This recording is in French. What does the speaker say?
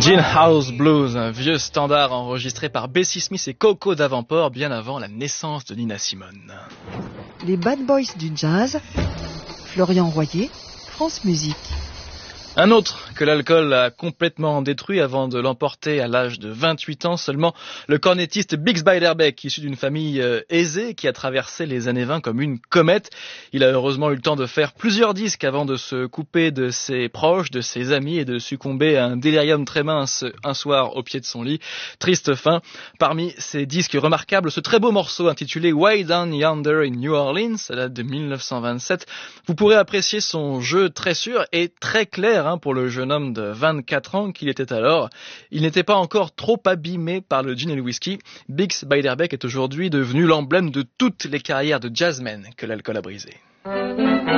Gin House Blues, un vieux standard enregistré par Bessie Smith et Coco Davenport bien avant la naissance de Nina Simone. Les Bad Boys du jazz, Florian Royer, France Musique. Un autre que l'alcool a complètement détruit avant de l'emporter à l'âge de 28 ans seulement, le cornettiste Bix Beiderbecke, issu d'une famille aisée qui a traversé les années 20 comme une comète. Il a heureusement eu le temps de faire plusieurs disques avant de se couper de ses proches, de ses amis et de succomber à un délirium très mince un soir au pied de son lit. Triste fin. Parmi ces disques remarquables, ce très beau morceau intitulé Way Down Yonder in New Orleans, ça date de 1927. Vous pourrez apprécier son jeu très sûr et très clair pour le jeune homme de 24 ans qu'il était alors. Il n'était pas encore trop abîmé par le gin et le whisky. Bix Beiderbecke est aujourd'hui devenu l'emblème de toutes les carrières de jazzmen que l'alcool a brisées.